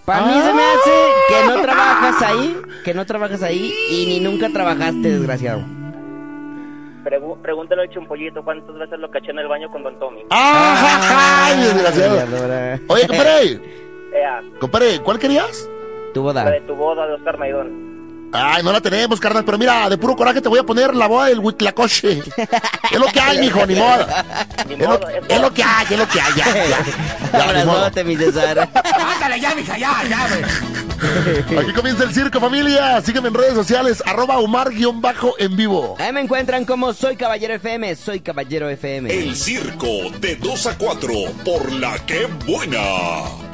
Para mí se me hace que no trabajas ahí y ni nunca trabajaste, desgraciado. Pregúntale al Chumpollito cuántas veces lo caché en el baño con Don Tommy. ¡Ay, desgraciado! Oye, compadre, ¿cuál querías? Tu boda. La de Tu boda de Oscar Maidón. Ay, no la tenemos, carnal, pero mira, de puro coraje te voy a poner la boda del Huitlacoche. Es lo que hay, mijo, ni modo. Es lo que hay, ya. Abrazóte, mi César. Ándale ya, mija, ya, güey. Aquí comienza el circo, familia. Sígueme en redes sociales, @Omar_en vivo. Ahí me encuentran como Soy Caballero FM, Soy Caballero FM. El circo de 2 a 4 por La Que Buena.